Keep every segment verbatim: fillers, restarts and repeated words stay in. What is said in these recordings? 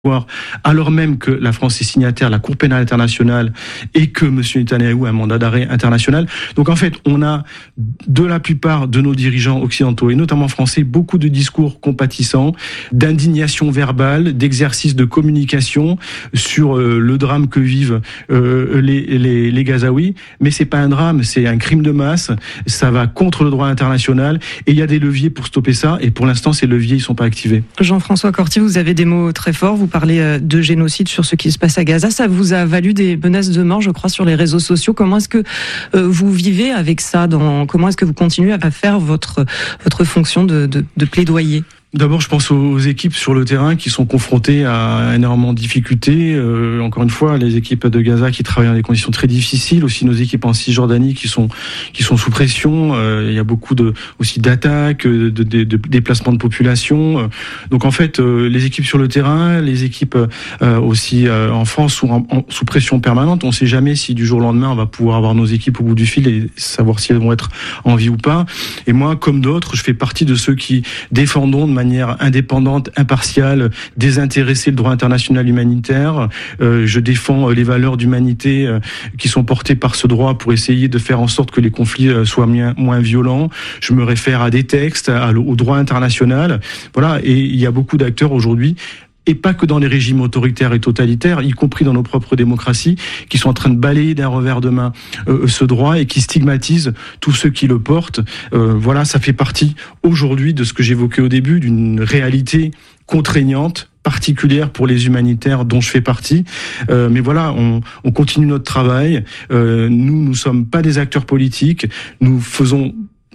alors même que la France est signataire de la Cour pénale internationale et que M. Netanyahou a un mandat d'arrêt international. Donc en fait, on a de la plupart de nos dirigeants occidentaux, et notamment français, beaucoup de discours compatissants, d'indignation verbale, d'exercices de communication sur euh, le drame que vivent euh, les, les, les Gazaouis. Mais c'est pas un drame, c'est un crime de masse, ça va contre le droit international, et il y a des leviers pour stopper ça, et pour l'instant, ces leviers, ils sont pas activés. Jean-François Corti, vous avez des mots très forts, vous parlez de génocide sur ce qui se passe à Gaza. Ça vous a valu des menaces de mort, je crois, sur les réseaux sociaux. Comment est-ce que euh, vous vivez avec ça dans, comment est-ce que vous continuez à faire votre, votre fonction de, de, de plaidoyer ? D'abord, je pense aux équipes sur le terrain qui sont confrontées à énormément de difficultés. Euh, encore une fois, les équipes de Gaza qui travaillent dans des conditions très difficiles, aussi nos équipes en Cisjordanie qui sont qui sont sous pression. Euh, il y a beaucoup de aussi d'attaques, de, de, de, de déplacements de population. Donc en fait, euh, les équipes sur le terrain, les équipes euh, aussi euh, en France sont en, en, sous pression permanente. On ne sait jamais si du jour au lendemain on va pouvoir avoir nos équipes au bout du fil et savoir si elles vont être en vie ou pas. Et moi, comme d'autres, je fais partie de ceux qui défendront de manière indépendante, impartiale, désintéressée le droit international humanitaire. Euh, je défends les valeurs d'humanité euh, qui sont portées par ce droit pour essayer de faire en sorte que les conflits euh, soient moins, moins violents. Je me réfère à des textes, à, au droit international. Voilà, et il y a beaucoup d'acteurs aujourd'hui, et pas que dans les régimes autoritaires et totalitaires, y compris dans nos propres démocraties, qui sont en train de balayer d'un revers de main euh, ce droit et qui stigmatisent tous ceux qui le portent. Euh, voilà, ça fait partie aujourd'hui de ce que j'évoquais au début, d'une réalité contraignante, particulière pour les humanitaires dont je fais partie. Euh, mais voilà, on, on continue notre travail. Euh, nous, nous sommes pas des acteurs politiques. Nous faisons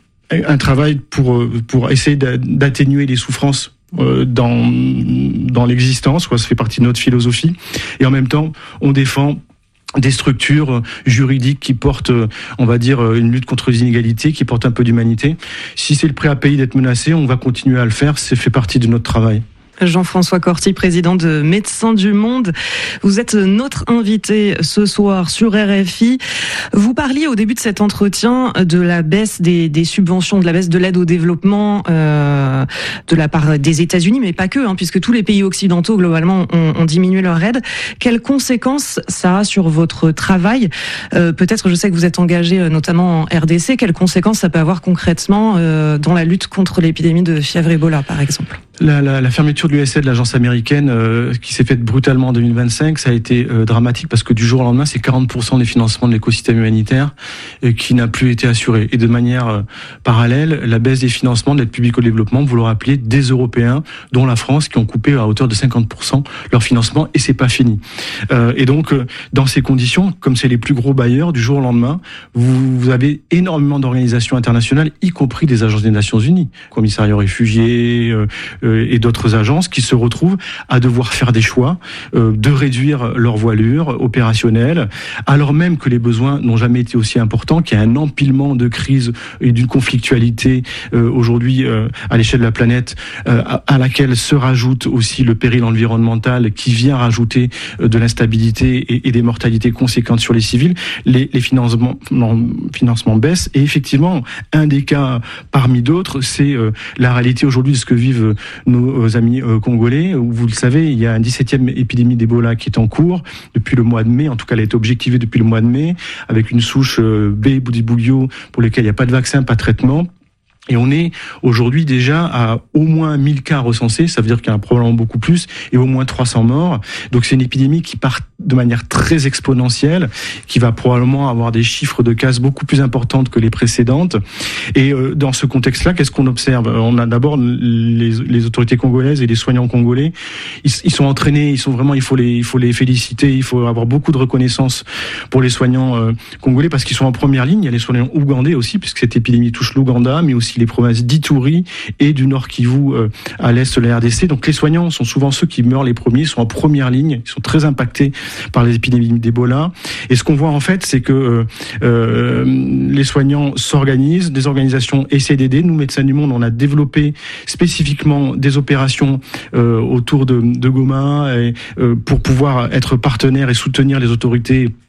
un travail pour, pour essayer d'atténuer les souffrances dans dans l'existence, quoi. Ça fait partie de notre philosophie, et en même temps on défend des structures juridiques qui portent, on va dire, une lutte contre les inégalités, qui portent un peu d'humanité. Si c'est le prêt à payer d'être menacé, on va continuer à le faire, ça fait partie de notre travail. Jean-François Corti, président de Médecins du Monde. Vous êtes notre invité ce soir sur R F I. Vous parliez au début de cet entretien de la baisse des, des subventions, de la baisse de l'aide au développement euh, de la part des États-Unis, mais pas que, hein, puisque tous les pays occidentaux, globalement, ont, ont diminué leur aide. Quelles conséquences ça a sur votre travail ? euh, Peut-être, je sais que vous êtes engagé notamment en R D C. Quelles conséquences ça peut avoir concrètement euh, dans la lutte contre l'épidémie de fièvre Ebola, par exemple ? La, la, la fermeture de l'U S A I D, l'agence américaine, euh, qui s'est faite brutalement en deux mille vingt-cinq, ça a été euh, dramatique parce que du jour au lendemain, c'est quarante pour cent des financements de l'écosystème humanitaire euh, qui n'a plus été assuré. Et de manière euh, parallèle, la baisse des financements de l'aide publique au développement, vous le rappelez, des Européens, dont la France, qui ont coupé à hauteur de cinquante pour cent leur financement, et c'est pas fini. Euh, et donc, euh, dans ces conditions, comme c'est les plus gros bailleurs, du jour au lendemain, vous, vous avez énormément d'organisations internationales, y compris des agences des Nations Unies, commissariat aux réfugiés, euh, et d'autres agences qui se retrouvent à devoir faire des choix, euh, de réduire leur voilure opérationnelle, alors même que les besoins n'ont jamais été aussi importants, qu'il y a un empilement de crises et d'une conflictualité euh, aujourd'hui euh, à l'échelle de la planète, euh, à, à laquelle se rajoute aussi le péril environnemental qui vient rajouter euh, de l'instabilité et, et des mortalités conséquentes sur les civils. Les, les financements, non, financements baissent, et effectivement, un des cas parmi d'autres, c'est euh, la réalité aujourd'hui de ce que vivent nos amis congolais, où vous le savez, il y a une dix-septième épidémie d'Ebola qui est en cours depuis le mois de mai. En tout cas, elle a été objectivée depuis le mois de mai, avec une souche B, Bundibugyo, pour laquelle il n'y a pas de vaccin, pas de traitement. Et on est aujourd'hui déjà à au moins mille cas recensés, ça veut dire qu'il y en a probablement beaucoup plus, et au moins trois cents morts. Donc c'est une épidémie qui part de manière très exponentielle, qui va probablement avoir des chiffres de cas beaucoup plus importantes que les précédentes. Et euh, dans ce contexte-là, qu'est-ce qu'on observe ? On a d'abord les, les autorités congolaises et les soignants congolais. Ils, ils sont entraînés, ils sont vraiment, il faut les, il faut les féliciter, il faut avoir beaucoup de reconnaissance pour les soignants euh, congolais, parce qu'ils sont en première ligne. Il y a les soignants ougandais aussi, puisque cette épidémie touche l'Ouganda, mais aussi les provinces d'Ituri et du Nord Kivu euh, à l'est de la R D C. Donc les soignants sont souvent ceux qui meurent les premiers, sont en première ligne, ils sont très impactés par les épidémies d'Ebola. Et ce qu'on voit en fait, c'est que euh, euh, les soignants s'organisent, des organisations essaient d'aider. Nous, Médecins du Monde, on a développé spécifiquement des opérations euh, autour de, de Goma et, euh, pour pouvoir être partenaires et soutenir les autorités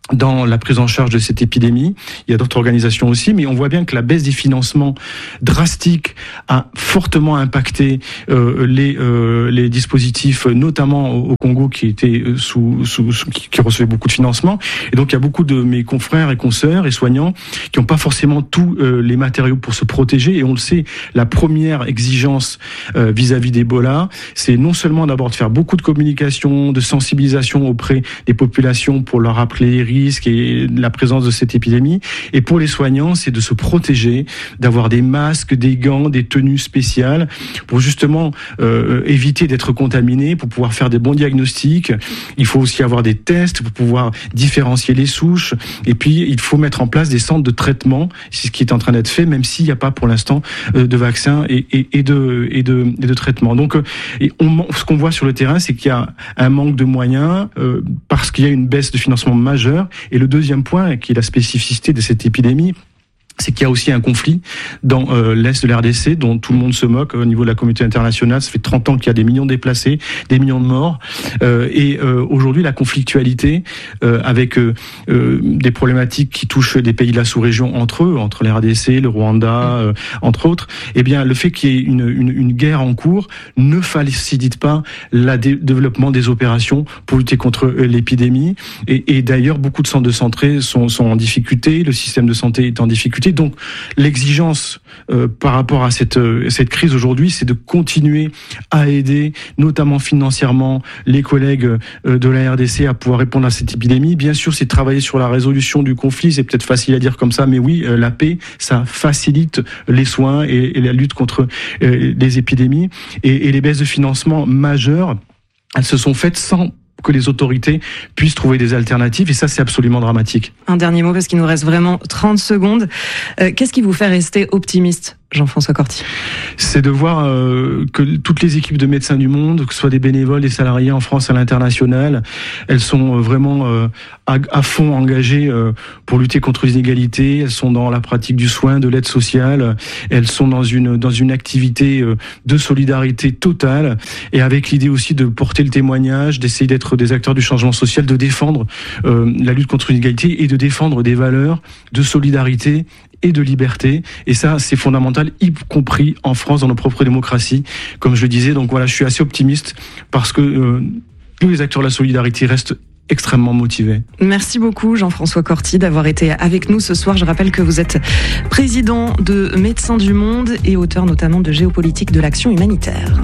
dans la prise en charge de cette épidémie. Il y a d'autres organisations aussi, mais on voit bien que la baisse des financements drastique a fortement impacté euh, les euh, les dispositifs, notamment au Congo, qui étaient sous, sous, sous qui, qui recevaient beaucoup de financement. Et donc il y a beaucoup de mes confrères et consoeurs et soignants qui n'ont pas forcément tous euh, les matériaux pour se protéger. Et on le sait, la première exigence euh, vis-à-vis d'Ebola, c'est non seulement d'abord de faire beaucoup de communication, de sensibilisation auprès des populations pour leur rappeler les risques et la présence de cette épidémie. Et pour les soignants, c'est de se protéger, d'avoir des masques, des gants, des tenues spéciales pour justement euh, éviter d'être contaminé, pour pouvoir faire des bons diagnostics. Il faut aussi avoir des tests pour pouvoir différencier les souches. Et puis, il faut mettre en place des centres de traitement. C'est ce qui est en train d'être fait, même s'il n'y a pas pour l'instant euh, de vaccins et, et, et, de, et, de, et de traitement. Donc, euh, et on, ce qu'on voit sur le terrain, c'est qu'il y a un manque de moyens euh, parce qu'il y a une baisse de financement majeure. Et le deuxième point, qui est la spécificité de cette épidémie, c'est qu'il y a aussi un conflit dans euh, l'Est de l'R D C dont tout le monde se moque au niveau de la communauté internationale. Ça fait trente ans qu'il y a des millions de déplacés, des millions de morts. Euh, et euh, aujourd'hui, la conflictualité euh, avec euh, euh, des problématiques qui touchent des pays de la sous-région entre eux, entre l'R D C, le Rwanda, euh, entre autres, eh bien, le fait qu'il y ait une, une, une guerre en cours ne facilite pas le dé- développement des opérations pour lutter contre euh, l'épidémie. Et, et d'ailleurs, beaucoup de centres de santé sont, sont en difficulté, le système de santé est en difficulté. Donc l'exigence euh, par rapport à cette, euh, cette crise aujourd'hui, c'est de continuer à aider, notamment financièrement, les collègues euh, de la R D C à pouvoir répondre à cette épidémie. Bien sûr, c'est de travailler sur la résolution du conflit, c'est peut-être facile à dire comme ça, mais oui, euh, la paix, ça facilite les soins et, et la lutte contre euh, les épidémies. Et, et les baisses de financement majeures, elles se sont faites sans que les autorités puissent trouver des alternatives, et ça, c'est absolument dramatique. Un dernier mot, parce qu'il nous reste vraiment trente secondes. Euh, qu'est-ce qui vous fait rester optimiste, Jean-François Corti? C'est de voir euh, que toutes les équipes de médecins du monde, que ce soit des bénévoles, des salariés en France, à l'international, elles sont vraiment euh, à, à fond engagées euh, pour lutter contre les inégalités. Elles sont dans la pratique du soin, de l'aide sociale. Elles sont dans une dans une activité euh, de solidarité totale, et avec l'idée aussi de porter le témoignage, d'essayer d'être des acteurs du changement social, de défendre euh, la lutte contre l'inégalité et de défendre des valeurs de solidarité et de liberté. Et ça, c'est fondamental, y compris en France, dans nos propres démocraties, comme je le disais. Donc voilà, je suis assez optimiste parce que euh, tous les acteurs de la solidarité restent extrêmement motivés. Merci beaucoup Jean-François Corti d'avoir été avec nous ce soir. Je rappelle que vous êtes président de Médecins du Monde et auteur notamment de Géopolitique de l'action humanitaire.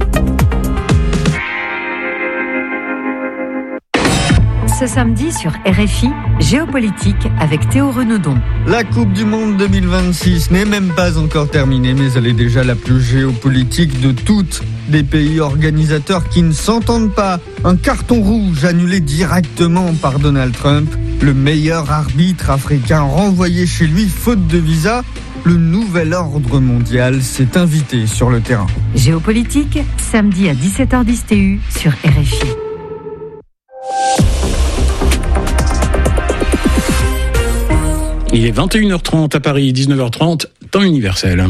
Ce samedi sur R F I, Géopolitique avec Théo Renaudon. La Coupe du Monde deux mille vingt-six n'est même pas encore terminée, mais elle est déjà la plus géopolitique de toutes. Des pays organisateurs qui ne s'entendent pas. Un carton rouge annulé directement par Donald Trump. Le meilleur arbitre africain renvoyé chez lui faute de visa. Le nouvel ordre mondial s'est invité sur le terrain. Géopolitique, samedi à dix-sept heures dix T U sur R F I. Il est vingt et une heures trente à Paris, dix-neuf heures trente, temps universel.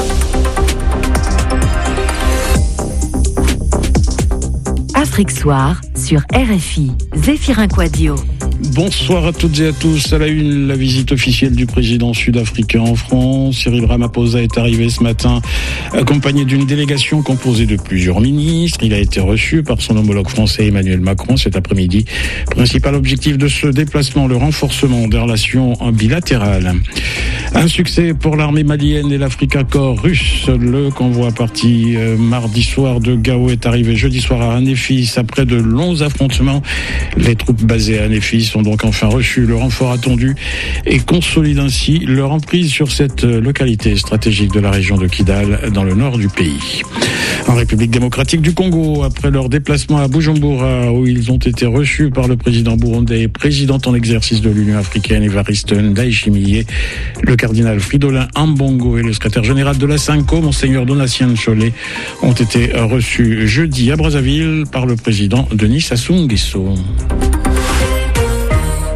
Afrique Soir sur R F I. Zéphirin Quadio. Bonsoir à toutes et à tous. À la une, la visite officielle du président sud-africain en France. Cyril Ramaphosa est arrivé ce matin accompagné d'une délégation composée de plusieurs ministres. Il a été reçu par son homologue français Emmanuel Macron cet après-midi. Principal objectif de ce déplacement, le renforcement des relations bilatérales. Un succès pour l'armée malienne et l'Africa Corps russe. Le convoi parti mardi soir de Gao est arrivé jeudi soir à Anéfis après de longs affrontements. Les troupes basées à Anéfis ont donc enfin reçu le renfort attendu et consolident ainsi leur emprise sur cette localité stratégique de la région de Kidal dans le nord du pays. En République démocratique du Congo, après leur déplacement à Bujumbura où ils ont été reçus par le président burundais, président en exercice de l'Union africaine Evariste Ndayishimiye, le cardinal Fridolin Ambongo et le secrétaire général de la SENCO, Monseigneur Donatien Nchole, ont été reçus jeudi à Brazzaville par le président Denis Sassou Nguesso.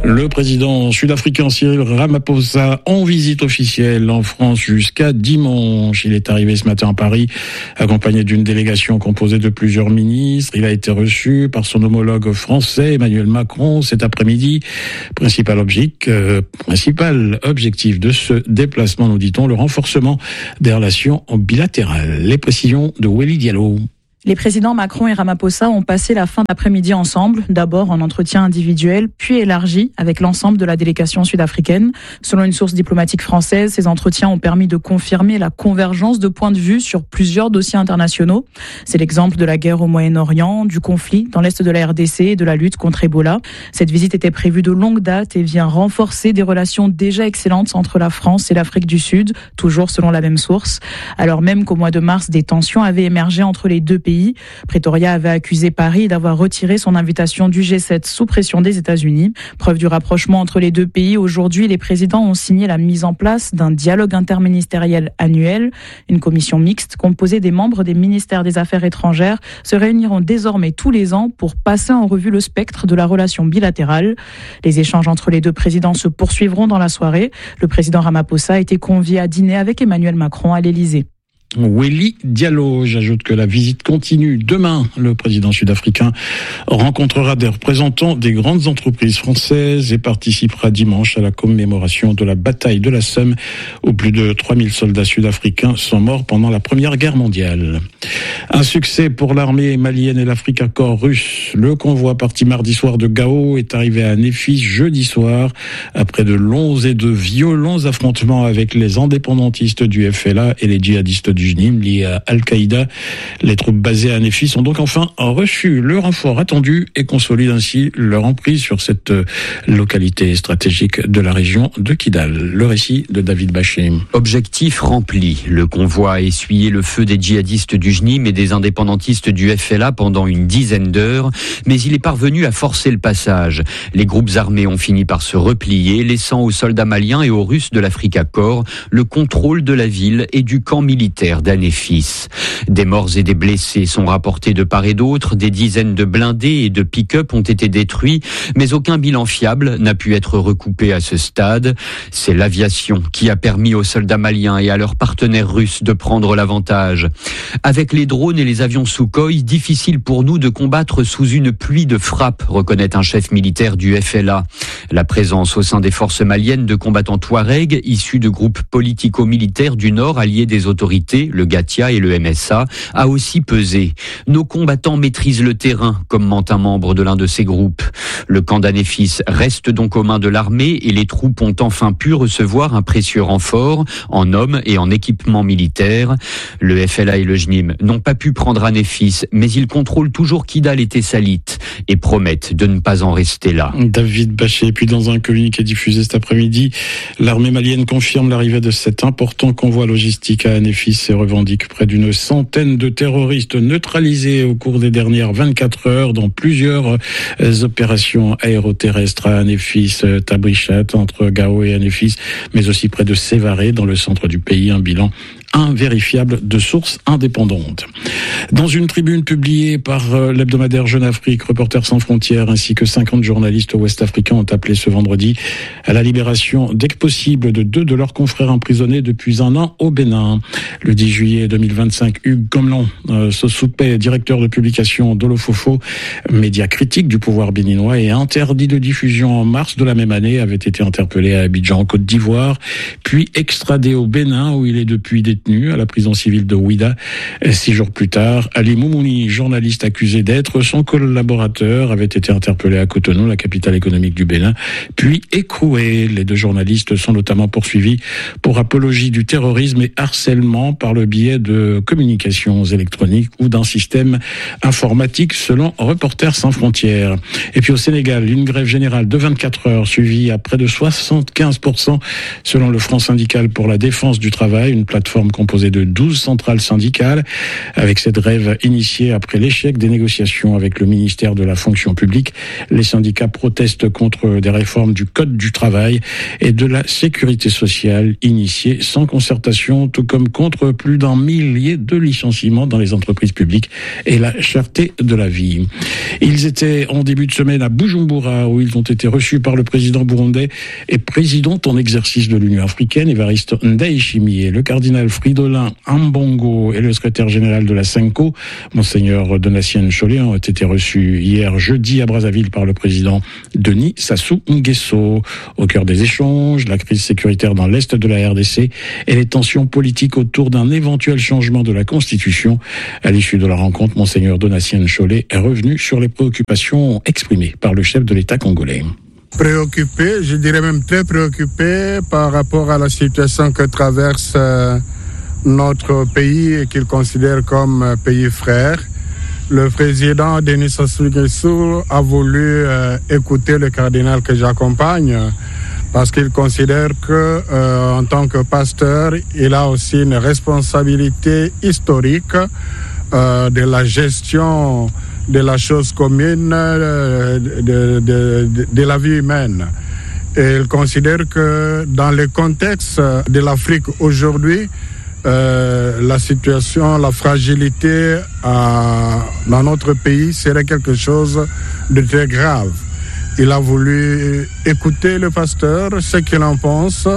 Le président sud-africain Cyril Ramaphosa en visite officielle en France jusqu'à dimanche. Il est arrivé ce matin à Paris accompagné d'une délégation composée de plusieurs ministres. Il a été reçu par son homologue français Emmanuel Macron cet après-midi. Principal objectif, euh, principal objectif de ce déplacement, nous dit-on, le renforcement des relations bilatérales. Les précisions de Wely Diallo. Les présidents Macron et Ramaphosa ont passé la fin d'après-midi ensemble, d'abord en entretien individuel, puis élargi avec l'ensemble de la délégation sud-africaine. Selon une source diplomatique française, ces entretiens ont permis de confirmer la convergence de points de vue sur plusieurs dossiers internationaux. C'est l'exemple de la guerre au Moyen-Orient, du conflit dans l'est de la R D C et de la lutte contre Ebola. Cette visite était prévue de longue date et vient renforcer des relations déjà excellentes entre la France et l'Afrique du Sud, toujours selon la même source. Alors même qu'au mois de mars, des tensions avaient émergé entre les deux pays, Pretoria avait accusé Paris d'avoir retiré son invitation du G sept sous pression des États-Unis. Preuve du rapprochement entre les deux pays, aujourd'hui, les présidents ont signé la mise en place d'un dialogue interministériel annuel. Une commission mixte composée des membres des ministères des Affaires étrangères se réuniront désormais tous les ans pour passer en revue le spectre de la relation bilatérale. Les échanges entre les deux présidents se poursuivront dans la soirée. Le président Ramaphosa a été convié à dîner avec Emmanuel Macron à l'Élysée. Wely Diallo. J'ajoute que la visite continue. Demain, le président sud-africain rencontrera des représentants des grandes entreprises françaises et participera dimanche à la commémoration de la bataille de la Somme où plus de trois mille soldats sud-africains sont morts pendant la Première Guerre mondiale. Un succès pour l'armée malienne et l'Africa Corps russe. Le convoi parti mardi soir de Gao est arrivé à Néfis jeudi soir après de longs et de violents affrontements avec les indépendantistes du F L A et les djihadistes du J N I M liés à Al-Qaïda. Les troupes basées à Néfis ont donc enfin reçu le renfort attendu et consolident ainsi leur emprise sur cette localité stratégique de la région de Kidal. Le récit de David Baché. Objectif rempli. Le convoi a essuyé le feu des djihadistes du J N I M et des indépendantistes du F L A pendant une dizaine d'heures, mais il est parvenu à forcer le passage. Les groupes armés ont fini par se replier, laissant aux soldats maliens et aux Russes de l'Africa Corps le contrôle de la ville et du camp militaire d'Anéfis. Des morts et des blessés sont rapportés de part et d'autre, des dizaines de blindés et de pick-up ont été détruits, mais aucun bilan fiable n'a pu être recoupé à ce stade. C'est l'aviation qui a permis aux soldats maliens et à leurs partenaires russes de prendre l'avantage. Avec les drones et les avions Sukhoi, difficile pour nous de combattre sous une pluie de frappes, reconnaît un chef militaire du F L A. La présence au sein des forces maliennes de combattants Touaregs, issus de groupes politico-militaires du Nord alliés des autorités, le Gatia et le M S A, a aussi pesé. Nos combattants maîtrisent le terrain, commente un membre de l'un de ces groupes. Le camp d'Anéfis reste donc aux mains de l'armée et les troupes ont enfin pu recevoir un précieux renfort en hommes et en équipement militaire. Le F L A et le J N I M n'ont pas pu prendre Anéfis, mais ils contrôlent toujours Kidal et Tessalit et promettent de ne pas en rester là. David Baché. Et puis dans un communiqué diffusé cet après-midi, l'armée malienne confirme l'arrivée de cet important convoi logistique à Anéfis et revendique près d'une centaine de terroristes neutralisés au cours des dernières vingt-quatre heures dans plusieurs opérations aéroterrestres à Anéfis, Tabrichat, entre Gao et Anéfis, mais aussi près de Sévaré, dans le centre du pays. Un bilan invérifiable de sources indépendantes. Dans une tribune publiée par l'hebdomadaire Jeune Afrique, Reporters sans frontières ainsi que cinquante journalistes ouest-africains ont appelé ce vendredi à la libération dès que possible de deux de leurs confrères emprisonnés depuis un an au Bénin. Le dix juillet deux mille vingt-cinq, Hugues Gomelon, euh, Sosoupé, directeur de publication d'Olofofo, média critique du pouvoir béninois et interdit de diffusion en mars de la même année, avait été interpellé à Abidjan, en Côte d'Ivoire, puis extradé au Bénin où il est depuis détenu à la prison civile de Ouida. Six jours plus tard, Ali Moumouni, journaliste accusé d'être son collaborateur, avait été interpellé à Cotonou, la capitale économique du Bénin, puis écroué. Les deux journalistes sont notamment poursuivis pour apologie du terrorisme et harcèlement par le biais de communications électroniques ou d'un système informatique, selon Reporters sans frontières. Et puis au Sénégal, une grève générale de vingt-quatre heures suivie à près de soixante-quinze pour cent selon le Front syndical pour la défense du travail, une plateforme forum composé de douze centrales syndicales. Avec cette grève initiée après l'échec des négociations avec le ministère de la fonction publique, les syndicats protestent contre des réformes du Code du travail et de la sécurité sociale initiées sans concertation, tout comme contre plus d'un millier de licenciements dans les entreprises publiques et la cherté de la vie. Ils étaient en début de semaine à Bujumbura, où ils ont été reçus par le président burundais et président en exercice de l'Union africaine, Évariste Ndayishimiye. Le cardinal Fridolin Ambongo et le secrétaire général de la Senko, Monseigneur Donatien Ncholet, ont été reçus hier jeudi à Brazzaville par le président Denis Sassou Nguesso. Au cœur des échanges, la crise sécuritaire dans l'Est de la R D C et les tensions politiques autour d'un éventuel changement de la Constitution. À l'issue de la rencontre, Monseigneur Donatien Ncholet est revenu sur les préoccupations exprimées par le chef de l'État congolais. Préoccupé, je dirais même très préoccupé par rapport à la situation que traverse euh, notre pays et qu'il considère comme euh, pays frère. Le président Denis Sassou Nguesso a voulu euh, écouter le cardinal que j'accompagne parce qu'il considère que, euh, en tant que pasteur, il a aussi une responsabilité historique euh, de la gestion de la chose commune, euh, de, de, de, de la vie humaine. Et il considère que dans le contexte de l'Afrique aujourd'hui, euh, la situation, la fragilité à, dans notre pays serait quelque chose de très grave. Il a voulu écouter le pasteur, ce qu'il en pense.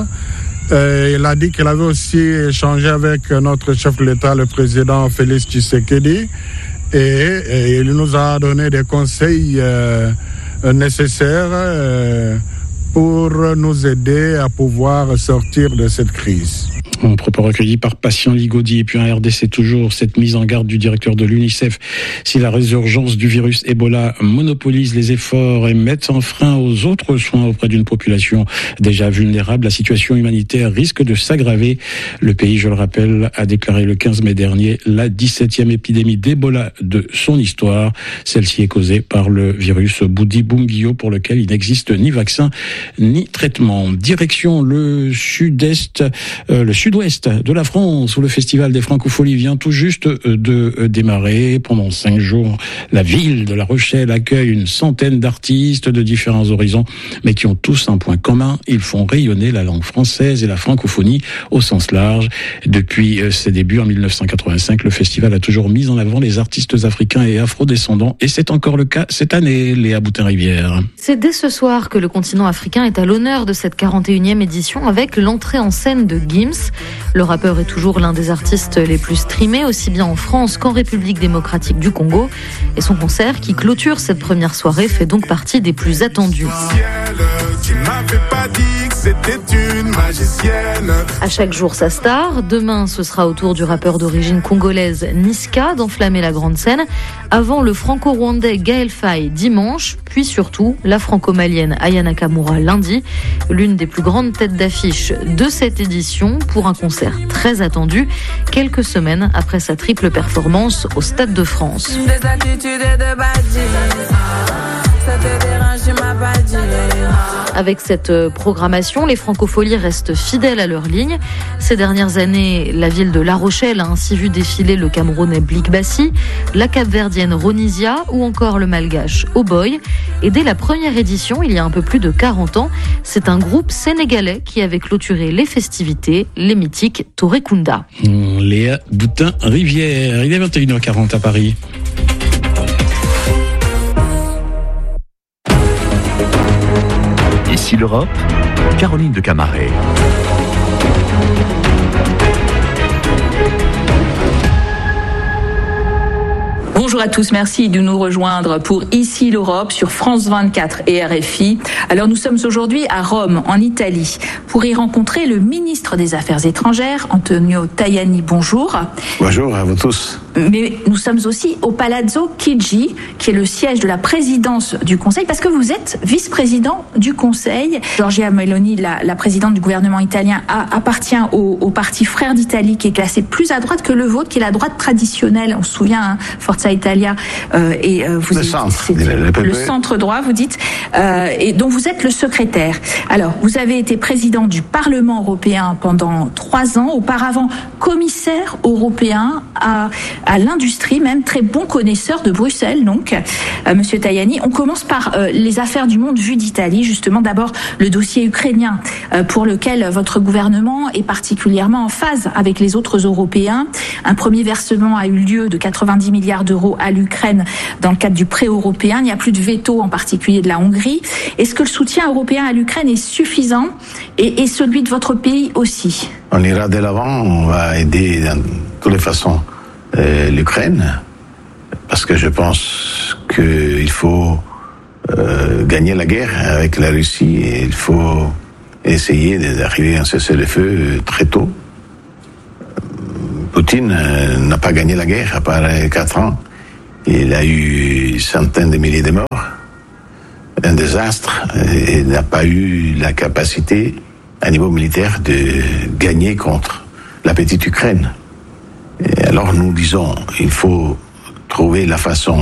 Euh, il a dit qu'il avait aussi échangé avec notre chef de l'État, le président Félix Tshisekedi, et, et il nous a donné des conseils euh, nécessaires euh, pour nous aider à pouvoir sortir de cette crise. Un propos recueilli par Patient Ligaudy. Et puis un R D C toujours, cette mise en garde du directeur de l'UNICEF. Si la résurgence du virus Ebola monopolise les efforts et met un frein aux autres soins auprès d'une population déjà vulnérable, la situation humanitaire risque de s'aggraver. Le pays, je le rappelle, a déclaré le quinze mai dernier la dix-septième épidémie d'Ebola de son histoire. Celle-ci est causée par le virus Bundibugyo, pour lequel il n'existe ni vaccin ni traitement. Direction le sud-est, euh, le sud Sud-ouest de la France, où le festival des Francopholies vient tout juste de démarrer. Pendant cinq jours, la ville de La Rochelle accueille une centaine d'artistes de différents horizons, mais qui ont tous un point commun: ils font rayonner la langue française et la francophonie au sens large. Depuis ses débuts en mille neuf cent quatre-vingt-cinq, le festival a toujours mis en avant les artistes africains et afrodescendants, et c'est encore le cas cette année, Léa Boutin-Rivière. C'est dès ce soir que le continent africain est à l'honneur de cette quarante et unième édition, avec l'entrée en scène de Gims. Le rappeur est toujours l'un des artistes les plus streamés, aussi bien en France qu'en République démocratique du Congo. Et son concert, qui clôture cette première soirée, fait donc partie des plus attendus. À chaque jour sa star. Demain, ce sera au tour du rappeur d'origine congolaise Niska d'enflammer la grande scène, avant le franco-rwandais Gaël Faye dimanche, puis surtout la franco-malienne Aya Nakamura lundi, l'une des plus grandes têtes d'affiche de cette édition, pour un concert très attendu, quelques semaines après sa triple performance au Stade de France. Avec cette programmation, les Francopholies restent fidèles à leur ligne. Ces dernières années, la ville de La Rochelle a ainsi vu défiler le Camerounais Blik Bassi, la Cap-Verdienne Ronisia ou encore le Malgache Oboy. Et dès la première édition, il y a un peu plus de quarante ans, c'est un groupe sénégalais qui avait clôturé les festivités, les mythiques Torekunda. Mmh, Léa Boutin-Rivière, il est vingt et une heures quarante à Paris. Ici l'Europe, Caroline de Camaret. Bonjour à tous, merci de nous rejoindre pour Ici l'Europe sur France vingt-quatre et R F I. Alors nous sommes aujourd'hui à Rome, en Italie, pour y rencontrer le ministre des Affaires étrangères, Antonio Tajani. Bonjour. Bonjour à vous tous. Mais nous sommes aussi au Palazzo Chigi, qui est le siège de la présidence du Conseil, parce que vous êtes vice-président du Conseil. Giorgia Meloni, la, la présidente du gouvernement italien, a, appartient au, au parti Frères d'Italie, qui est classé plus à droite que le vôtre, qui est la droite traditionnelle. On se souvient, hein, Forza Italia Italia euh, et euh, vous le, êtes, centre, c'est, le, le centre droit, vous dites, euh, et dont vous êtes le secrétaire. Alors, vous avez été président du Parlement européen pendant trois ans, auparavant commissaire européen à, à l'industrie, même très bon connaisseur de Bruxelles, donc, euh, Monsieur Tajani. On commence par euh, les affaires du monde vues d'Italie, justement, d'abord le dossier ukrainien, euh, pour lequel votre gouvernement est particulièrement en phase avec les autres Européens. Un premier versement a eu lieu de quatre-vingt-dix milliards d'euros à l'Ukraine dans le cadre du prêt européen. Il n'y a plus de veto, en particulier de la Hongrie. Est-ce que le soutien européen à l'Ukraine est suffisant et, et celui de votre pays aussi? On ira de l'avant, on va aider de toutes les façons euh, l'Ukraine, parce que je pense qu'il faut euh, gagner la guerre avec la Russie et il faut essayer d'arriver à un cessez-le-feu très tôt. Poutine euh, n'a pas gagné la guerre, à part quatre ans. Il a eu centaines de milliers de morts, un désastre, et n'a pas eu la capacité, à niveau militaire, de gagner contre la petite Ukraine. Et alors nous disons, il faut trouver la façon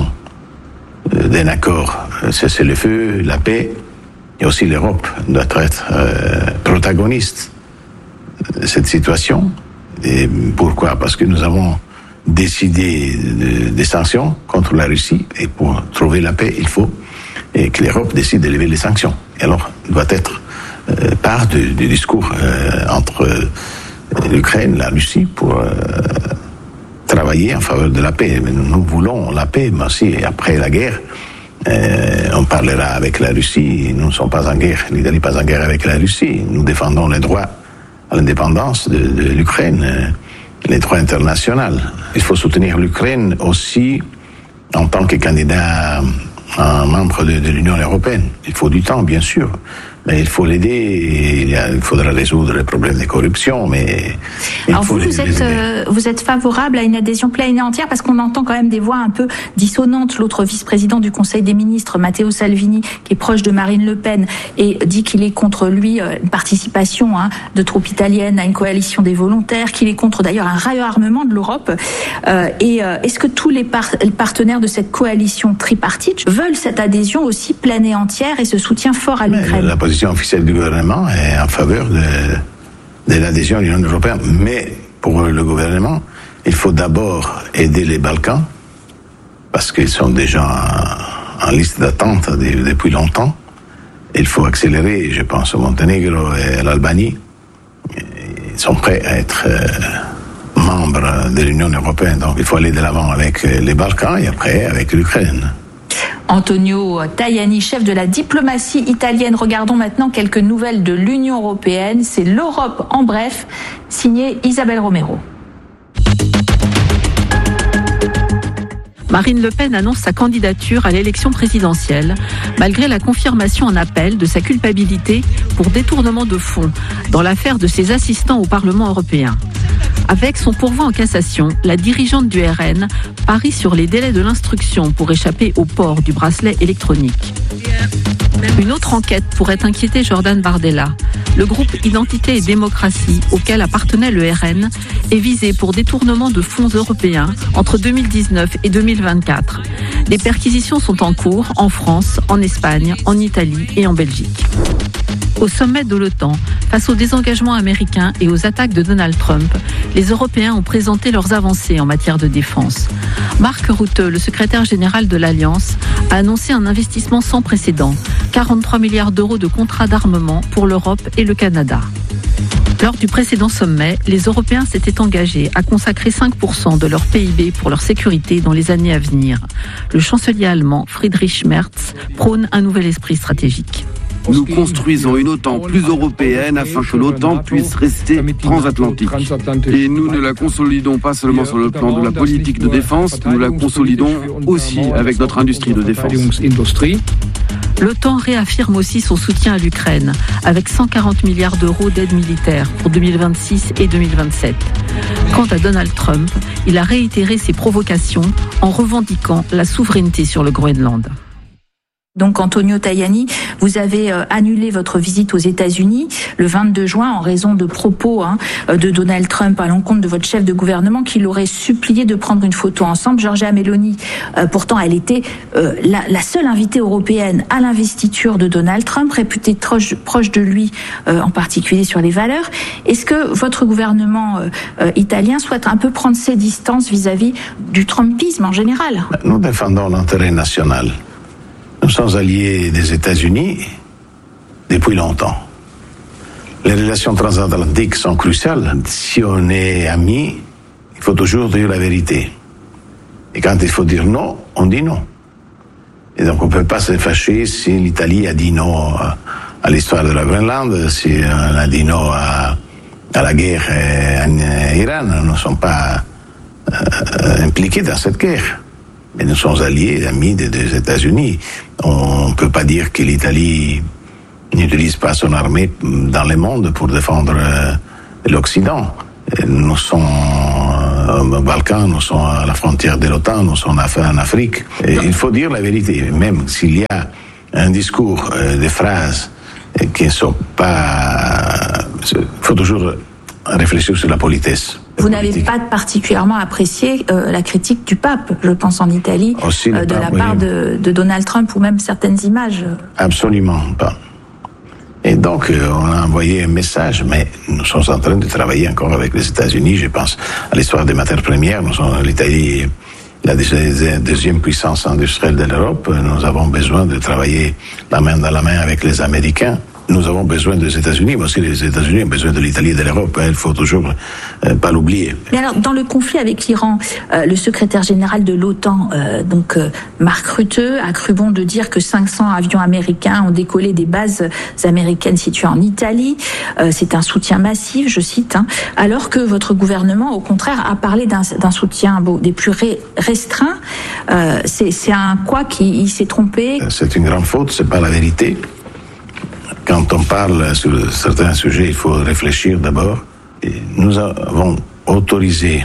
d'un accord, cessez-le-feu, la paix, et aussi l'Europe doit être euh, protagoniste de cette situation. Et pourquoi? Parce que nous avons décidé de, des sanctions contre la Russie, et pour trouver la paix, il faut et que l'Europe décide de lever les sanctions. Et alors, il doit être euh, part du, du discours euh, entre euh, l'Ukraine, la Russie, pour euh, travailler en faveur de la paix. Mais nous voulons la paix, mais aussi après la guerre, euh, on parlera avec la Russie. Nous ne sommes pas en guerre, l'Italie n'est pas en guerre avec la Russie. Nous défendons les droits à l'indépendance de, de l'Ukraine, euh, les droits internationaux. Il faut soutenir l'Ukraine aussi en tant que candidat un membre de, de l'Union européenne. Il faut du temps, bien sûr, mais il faut l'aider. Il, il faudra résoudre les problèmes de corruption, mais il Alors faut vous, les, vous, les êtes, euh, vous êtes favorable à une adhésion pleine et entière, parce qu'on entend quand même des voix un peu dissonantes. L'autre vice-président du Conseil des ministres, Matteo Salvini, qui est proche de Marine Le Pen, et dit qu'il est contre lui euh, une participation hein, de troupes italiennes à une coalition des volontaires, qu'il est contre d'ailleurs un réarmement de l'Europe. Euh, et euh, est-ce que tous les, par- les partenaires de cette coalition tripartite veulent cette adhésion aussi pleine et entière et ce soutien fort à l'Ukraine? La position officielle du gouvernement est en faveur de, de l'adhésion à l'Union européenne, mais pour le gouvernement, il faut d'abord aider les Balkans, parce qu'ils sont déjà en, en liste d'attente de, depuis longtemps. Il faut accélérer, je pense au Monténégro et à l'Albanie. Ils sont prêts à être euh, membres de l'Union européenne, donc il faut aller de l'avant avec les Balkans et après avec l'Ukraine. Antonio Tajani, chef de la diplomatie italienne. Regardons maintenant quelques nouvelles de l'Union européenne. C'est l'Europe en bref, signé Isabelle Romero. Marine Le Pen annonce sa candidature à l'élection présidentielle, malgré la confirmation en appel de sa culpabilité pour détournement de fonds dans l'affaire de ses assistants au Parlement européen. Avec son pourvoi en cassation, la dirigeante du R N parie sur les délais de l'instruction pour échapper au port du bracelet électronique. Une autre enquête pourrait inquiéter Jordan Bardella. Le groupe Identité et Démocratie, auquel appartenait le R N, est visé pour détournement de fonds européens entre deux mille dix-neuf et deux mille vingt-quatre. Des perquisitions sont en cours en France, en Espagne, en Italie et en Belgique. Au sommet de l'OTAN, face au désengagement américain et aux attaques de Donald Trump, les Européens ont présenté leurs avancées en matière de défense. Mark Rutte, le secrétaire général de l'Alliance, a annoncé un investissement sans précédent, quarante-trois milliards d'euros de contrats d'armement pour l'Europe et le Canada. Lors du précédent sommet, les Européens s'étaient engagés à consacrer cinq pour cent de leur P I B pour leur sécurité dans les années à venir. Le chancelier allemand Friedrich Merz prône un nouvel esprit stratégique. Nous construisons une OTAN plus européenne afin que l'OTAN puisse rester transatlantique. Et nous ne la consolidons pas seulement sur le plan de la politique de défense, nous la consolidons aussi avec notre industrie de défense. L'OTAN réaffirme aussi son soutien à l'Ukraine, avec cent quarante milliards d'euros d'aide militaire pour deux mille vingt-six et deux mille vingt-sept. Quant à Donald Trump, il a réitéré ses provocations en revendiquant la souveraineté sur le Groenland. Donc Antonio Tajani, vous avez euh, annulé votre visite aux États-Unis le vingt-deux juin en raison de propos hein, de Donald Trump à l'encontre de votre chef de gouvernement qui l'aurait supplié de prendre une photo ensemble. Giorgia Meloni, euh, pourtant elle était euh, la, la seule invitée européenne à l'investiture de Donald Trump, réputée proche, proche de lui, euh, en particulier sur les valeurs. Est-ce que votre gouvernement euh, euh, italien souhaite un peu prendre ses distances vis-à-vis du Trumpisme en général? Nous défendons l'intérêt national. Nous sommes alliés des États-Unis depuis longtemps. Les relations transatlantiques sont cruciales. Si on est amis, il faut toujours dire la vérité. Et quand il faut dire non, on dit non. Et donc on ne peut pas se fâcher si l'Italie a dit non à l'histoire de la Groenland, si on a dit non à, à la guerre en Iran. Nous ne sommes pas euh, impliqués dans cette guerre. Mais nous sommes alliés, amis des, des États-Unis. On ne peut pas dire que l'Italie n'utilise pas son armée dans le monde pour défendre euh, l'Occident. Nous sommes euh, au Balkan, nous sommes à la frontière de l'OTAN, nous sommes en Afrique. Et il faut dire la vérité, même s'il y a un discours, euh, des phrases euh, qui ne sont pas... Il faut toujours réfléchir sur la politesse. Vous n'avez pas particulièrement apprécié euh, la critique du pape, je pense en Italie, euh, de pape, la part oui. de, de Donald Trump ou même certaines images. Absolument pas. Et donc, euh, on a envoyé un message, mais nous sommes en train de travailler encore avec les États-Unis. Je pense à l'histoire des matières premières. Nous sommes l'Italie, la deuxième puissance industrielle de l'Europe. Nous avons besoin de travailler la main dans la main avec les Américains. Nous avons besoin des États-Unis, mais aussi les États-Unis ont besoin de l'Italie et de l'Europe. Il faut toujours euh, pas l'oublier. Mais alors, dans le conflit avec l'Iran, euh, le secrétaire général de l'OTAN, euh, donc euh, Mark Rutte, a cru bon de dire que cinq cents avions américains ont décollé des bases américaines situées en Italie. Euh, c'est un soutien massif, je cite, hein, alors que votre gouvernement, au contraire, a parlé d'un, d'un soutien bon, des plus ré, restreints. Euh, c'est, c'est un quoi qui il s'est trompé? C'est une grande faute, c'est pas la vérité. Quand on parle sur certains sujets, il faut réfléchir d'abord. Et nous avons autorisé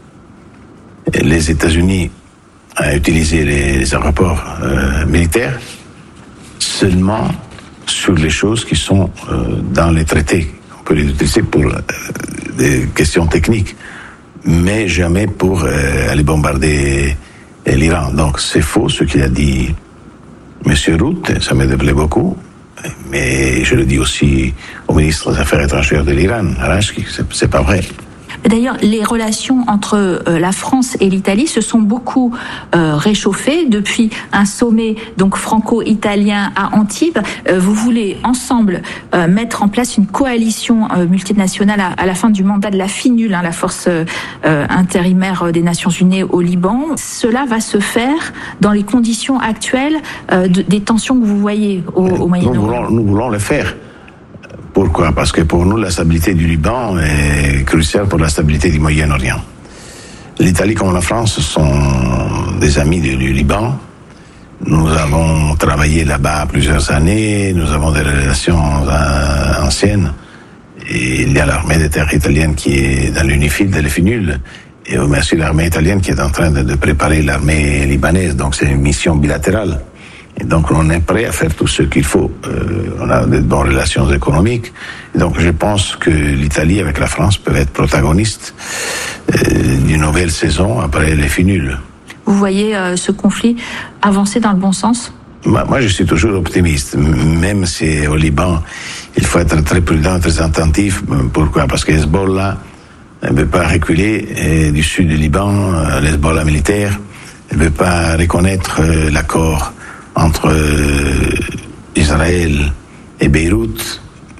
les États-Unis à utiliser les, les aéroports euh, militaires seulement sur les choses qui sont euh, dans les traités. On peut les utiliser pour euh, des questions techniques, mais jamais pour euh, aller bombarder euh, l'Iran. Donc c'est faux ce qu'il a dit M. Rutte, ça me déplaît beaucoup. Mais je le dis aussi au ministre des Affaires étrangères de l'Iran, Arashki, c'est, c'est pas vrai. D'ailleurs, les relations entre euh, la France et l'Italie se sont beaucoup euh, réchauffées depuis un sommet donc franco-italien à Antibes. Euh, vous voulez ensemble euh, mettre en place une coalition euh, multinationale à, à la fin du mandat de la FINUL, hein, la force euh, intérimaire des Nations Unies au Liban. Cela va se faire dans les conditions actuelles euh, de, des tensions que vous voyez au, au Moyen-Orient. Nous voulons, nous voulons le faire. Pourquoi? Parce que pour nous, la stabilité du Liban est cruciale pour la stabilité du Moyen-Orient. L'Italie comme la France sont des amis du, du Liban. Nous avons travaillé là-bas plusieurs années, nous avons des relations euh, anciennes. Et il y a l'armée de terre italienne qui est dans l'UNIFIL de l'EFINUL, et aussi l'armée italienne qui est en train de, de préparer l'armée libanaise. Donc c'est une mission bilatérale. Et donc on est prêt à faire tout ce qu'il faut. Euh, on a de bonnes relations économiques. Et donc je pense que l'Italie avec la France peuvent être protagonistes euh, d'une nouvelle saison après les FINUL. Vous voyez euh, ce conflit avancer dans le bon sens? Moi, moi je suis toujours optimiste. Même si au Liban, il faut être très prudent, très attentif. Pourquoi? Parce que Hezbollah ne veut pas reculer et du sud du Liban, l'Hezbollah militaire ne veut pas reconnaître euh, l'accord entre euh, Israël et Beyrouth.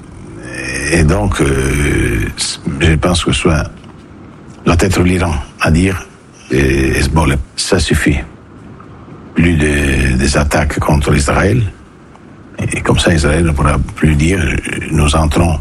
Et donc, euh, je pense que ce soit doit être l'Iran à dire et Hezbollah, ça suffit. Plus de, des attaques contre Israël. Et comme ça, Israël ne pourra plus dire nous entrons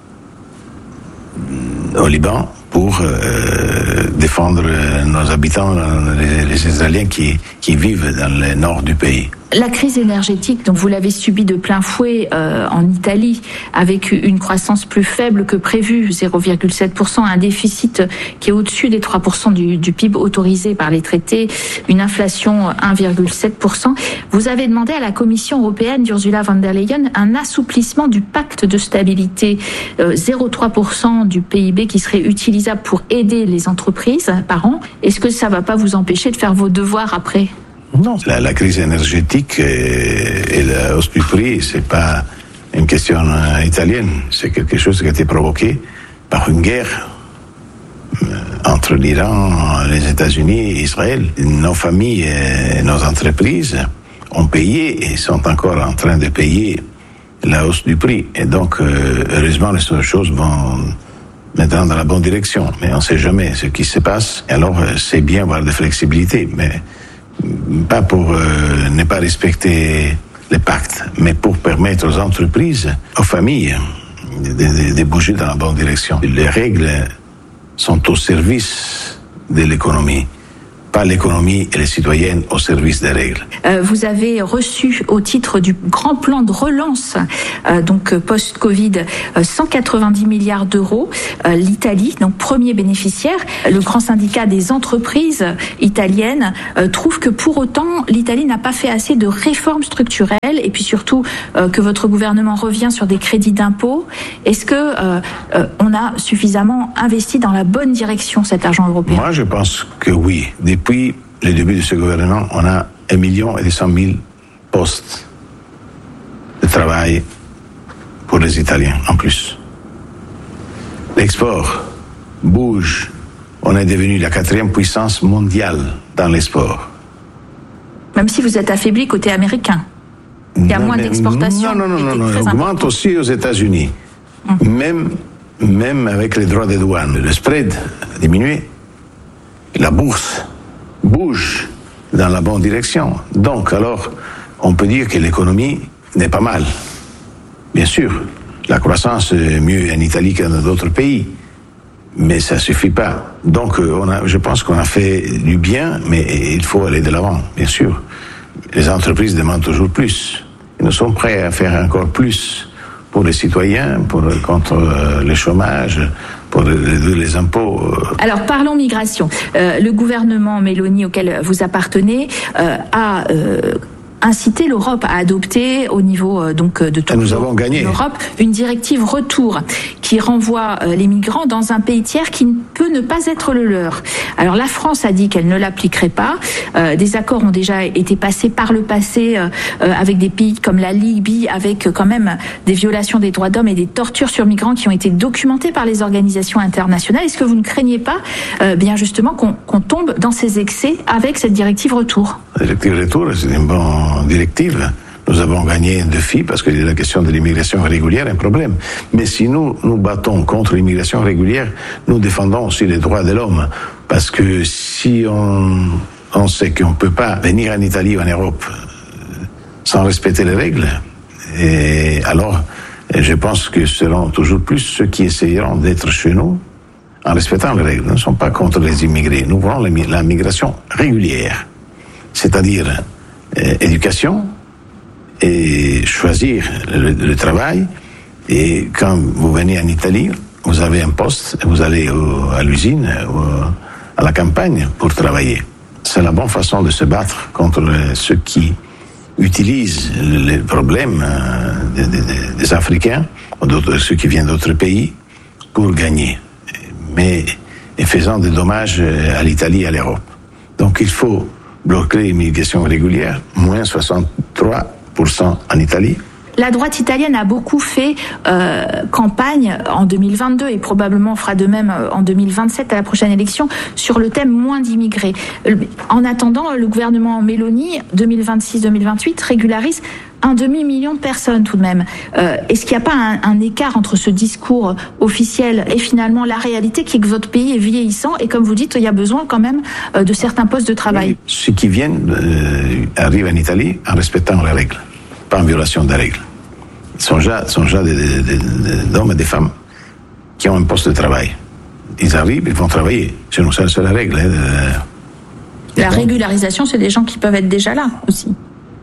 au Liban pour euh, défendre nos habitants, les, les Israéliens qui, qui vivent dans le nord du pays. La crise énergétique, donc vous l'avez subie de plein fouet euh, en Italie, avec une croissance plus faible que prévu, zéro virgule sept pour cent, un déficit qui est au-dessus des trois pour cent du, du P I B autorisé par les traités, une inflation un virgule sept pour cent. Vous avez demandé à la Commission européenne d'Ursula von der Leyen un assouplissement du pacte de stabilité, euh, zéro virgule trois pour cent du P I B qui serait utilisable pour aider les entreprises par an. Est-ce que ça ne va pas vous empêcher de faire vos devoirs après ? Non. La, la crise énergétique et, et la hausse du prix, c'est pas une question euh, italienne. C'est quelque chose qui a été provoqué par une guerre euh, entre l'Iran, les États-Unis et Israël. Nos familles et nos entreprises ont payé et sont encore en train de payer la hausse du prix. Et donc, euh, heureusement, les choses vont maintenant dans la bonne direction. Mais on ne sait jamais ce qui se passe. Alors, c'est bien avoir de flexibilité, mais pas pour euh, ne pas respecter les pactes, mais pour permettre aux entreprises, aux familles, de, de, de bouger dans la bonne direction. Les règles sont au service de l'économie, pas l'économie et les citoyennes au service des règles. Euh, vous avez reçu au titre du grand plan de relance, euh, donc post-Covid, euh, cent quatre-vingt-dix milliards d'euros. Euh, L'Italie, donc premier bénéficiaire, le grand syndicat des entreprises italiennes euh, trouve que pour autant l'Italie n'a pas fait assez de réformes structurelles et puis surtout euh, que votre gouvernement revient sur des crédits d'impôt. Est-ce que euh, euh, on a suffisamment investi dans la bonne direction cet argent européen ? Moi, je pense que oui. Depuis le début de ce gouvernement, on a un million et cent mille postes de travail pour les Italiens en plus. L'export bouge. On est devenu la quatrième puissance mondiale dans l'export. Même si vous êtes affaibli côté américain. Il y a non, moins d'exportations. Non, non, non, non, non. On augmente aussi aux États-Unis. Hum. Même, même avec les droits de douane. Le spread a diminué. La bourse bouge dans la bonne direction. Donc, alors, on peut dire que l'économie n'est pas mal. Bien sûr, la croissance est mieux en Italie que dans d'autres pays, mais ça ne suffit pas. Donc, on a, je pense qu'on a fait du bien, mais il faut aller de l'avant, bien sûr. Les entreprises demandent toujours plus. Et nous sommes prêts à faire encore plus pour les citoyens, pour, contre le chômage, pour réduire les impôts. Alors parlons migration. Euh, le gouvernement Meloni auquel vous appartenez euh, a euh, incité l'Europe à adopter au niveau euh, donc de toute l'Europe une directive retour qui renvoie euh, les migrants dans un pays tiers qui ne peut ne pas être le leur. Alors la France a dit qu'elle ne l'appliquerait pas. Euh, des accords ont déjà été passés par le passé euh, euh, avec des pays comme la Libye, avec euh, quand même des violations des droits d'homme et des tortures sur migrants qui ont été documentées par les organisations internationales. Est-ce que vous ne craignez pas euh, bien justement qu'on, qu'on tombe dans ces excès avec cette directive retour ? La directive retour, c'est une bonne directive. Nous avons gagné un défi parce que la question de l'immigration régulière est un problème. Mais si nous nous battons contre l'immigration régulière, nous défendons aussi les droits de l'homme. Parce que si on, on sait qu'on ne peut pas venir en Italie ou en Europe sans respecter les règles, et alors je pense que ce seront toujours plus ceux qui essayeront d'être chez nous en respectant les règles. Nous ne sommes pas contre les immigrés. Nous voulons la migration régulière, c'est-à-dire euh, éducation, et choisir le, le travail. Et quand vous venez en Italie, vous avez un poste, vous allez au, à l'usine, au, à la campagne pour travailler. C'est la bonne façon de se battre contre ceux qui utilisent les problèmes des, des, des Africains ou d'autres, ceux qui viennent d'autres pays pour gagner, mais en faisant des dommages à l'Italie et à l'Europe. Donc il faut bloquer l'immigration régulière, moins soixante-trois pour cent en Italie. La droite italienne a beaucoup fait euh, campagne en deux mille vingt-deux et probablement fera de même en deux mille vingt-sept à la prochaine élection sur le thème moins d'immigrés. En attendant, le gouvernement Meloni deux mille vingt-six deux mille vingt-huit régularise un demi-million de personnes tout de même. Euh, est-ce qu'il n'y a pas un, un écart entre ce discours officiel et finalement la réalité qui est que votre pays est vieillissant et comme vous dites, il y a besoin quand même euh, de certains postes de travail? Ceux qui viennent euh, arrivent en Italie en respectant les règles, pas en violation des règles. Ce sont déjà, sont déjà des, des, des, des hommes et des femmes qui ont un poste de travail. Ils arrivent, ils vont travailler. Chez nous, c'est la règle. Hein, de... La régularisation, c'est des gens qui peuvent être déjà là aussi.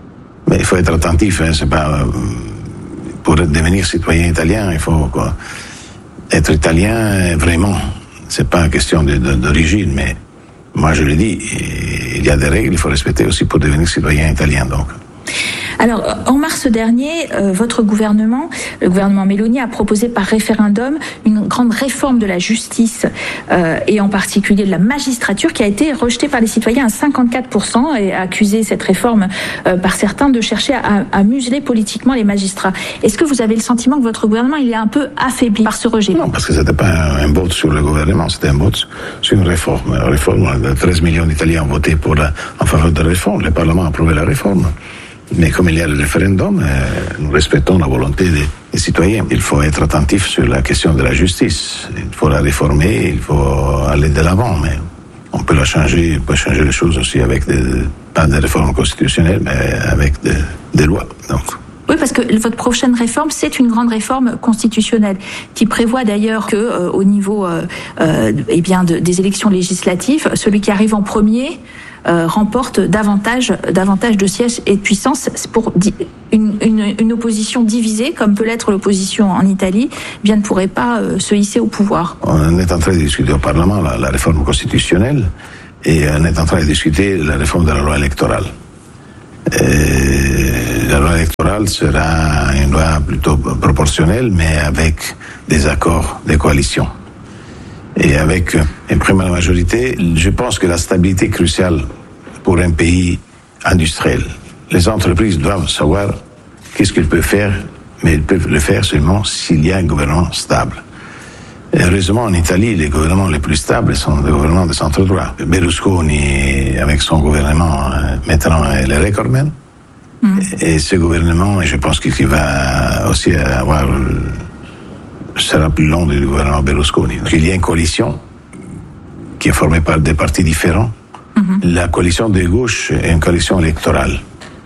Mais il faut être attentif, hein, c'est pas... Pour devenir citoyen italien, il faut quoi, être italien vraiment. C'est pas une question de, de, d'origine, mais moi je le dis, il y a des règles, il faut respecter aussi pour devenir citoyen italien. Donc. Alors, en mars dernier, euh, votre gouvernement, le gouvernement Meloni, a proposé par référendum une grande réforme de la justice euh, et en particulier de la magistrature qui a été rejetée par les citoyens à cinquante-quatre pour cent et a accusé cette réforme euh, par certains de chercher à, à museler politiquement les magistrats. Est-ce que vous avez le sentiment que votre gouvernement il est un peu affaibli par ce rejet? Non, parce que c'était pas un, un vote sur le gouvernement, c'était un vote sur une réforme. Une réforme, treize millions d'Italiens ont voté pour la, en faveur de la réforme, le Parlement a approuvé la réforme. Mais comme il y a le référendum, euh, nous respectons la volonté des, des citoyens. Il faut être attentif sur la question de la justice. Il faut la réformer, il faut aller de l'avant. Mais on peut la changer, on peut changer les choses aussi avec des, pas des réformes constitutionnelles, mais avec des, des lois. Donc. Oui, parce que votre prochaine réforme, c'est une grande réforme constitutionnelle qui prévoit d'ailleurs que, euh, au niveau, euh, euh, eh bien, de, des élections législatives, celui qui arrive en premier euh, remporte davantage, davantage de sièges et de puissance. Pour une, une, une opposition divisée, comme peut l'être l'opposition en Italie, eh bien ne pourrait pas euh, se hisser au pouvoir. On est en train de discuter au Parlement la, la réforme constitutionnelle et on est en train de discuter la réforme de la loi électorale. Et la loi électorale sera une loi plutôt proportionnelle, mais avec des accords de coalition. Et avec une première majorité, je pense que la stabilité est cruciale pour un pays industriel. Les entreprises doivent savoir qu'est-ce qu'ils peuvent faire, mais ils peuvent le faire seulement s'il y a un gouvernement stable. Et heureusement, en Italie, les gouvernements les plus stables sont des gouvernements de centre-droit. Berlusconi, avec son gouvernement, maintenant est le recordman. Mmh. Et ce gouvernement, je pense qu'il va aussi avoir, sera plus long du gouvernement Berlusconi. Donc, il y a une coalition qui est formée par des partis différents. Mmh. La coalition de gauche est une coalition électorale.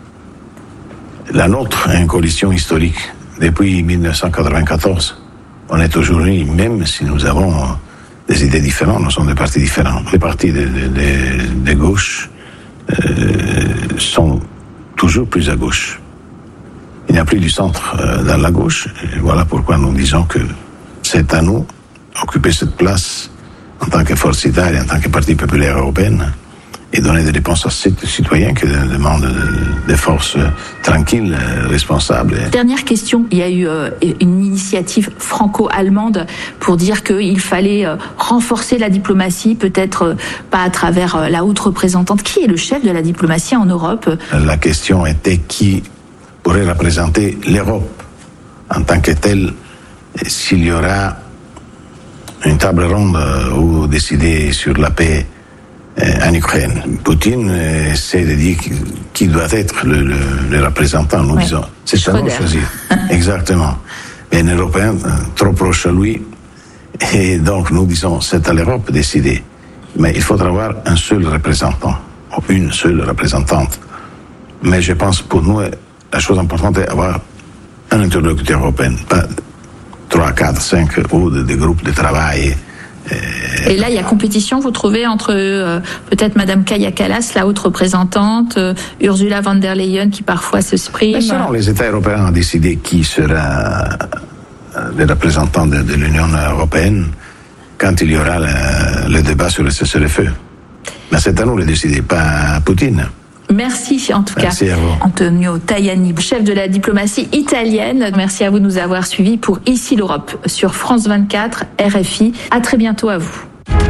La nôtre est une coalition historique. Depuis dix-neuf cent quatre-vingt-quatorze, on est aujourd'hui, même si nous avons des idées différentes, nous sommes des partis différents. Les partis de, de, de, de gauche euh, sont toujours plus à gauche. Il n'y a plus du centre euh, dans la gauche. Et voilà pourquoi nous disons que c'est à nous d'occuper cette place en tant que Forza Italia, en tant que Parti populaire européen, et donner des réponses à ces citoyens qui demandent des forces tranquilles, responsables. Dernière question, il y a eu euh, une initiative franco-allemande pour dire qu'il fallait euh, renforcer la diplomatie, peut-être euh, pas à travers euh, la haute représentante. Qui est le chef de la diplomatie en Europe? La question était qui pourrait représenter l'Europe en tant que telle, s'il y aura une table ronde où décider sur la paix en Ukraine. Poutine essaie de dire qui doit être le, le, le représentant. Nous ouais. disons, c'est à nous de choisir. Exactement. Mais un Européen trop proche à lui, et donc nous disons, c'est à l'Europe de décider. Mais il faudra avoir un seul représentant, ou une seule représentante. Mais je pense pour nous, la chose importante est d'avoir un interlocuteur européen, pas trois, quatre, cinq ou des groupes de travail. Et là, il y a compétition, vous trouvez, entre euh, peut-être Madame Kaja Kallas, la haute représentante, euh, Ursula von der Leyen, qui parfois s'exprime. Mais selon les États européens ont décidé qui sera le représentant de, de l'Union européenne quand il y aura le, le débat sur le cessez-le-feu. Mais c'est à nous de décider, pas à Poutine. Merci en tout Merci cas, Antonio Tajani, chef de la diplomatie italienne. Merci à vous de nous avoir suivis pour Ici l'Europe sur France vingt-quatre, R F I. À très bientôt à vous.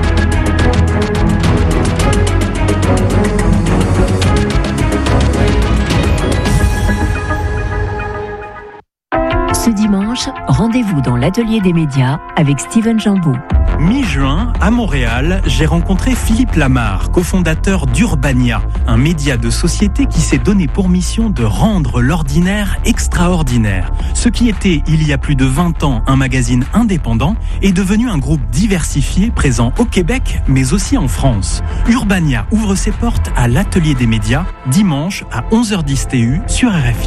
Ce dimanche, rendez-vous dans l'atelier des médias avec Steven Jambeau. Mi-juin, à Montréal, j'ai rencontré Philippe Lamarre, cofondateur d'Urbania, un média de société qui s'est donné pour mission de rendre l'ordinaire extraordinaire. Ce qui était, il y a plus de vingt ans, un magazine indépendant, est devenu un groupe diversifié présent au Québec, mais aussi en France. Urbania ouvre ses portes à l'atelier des médias, dimanche à onze heures dix T U sur R F I.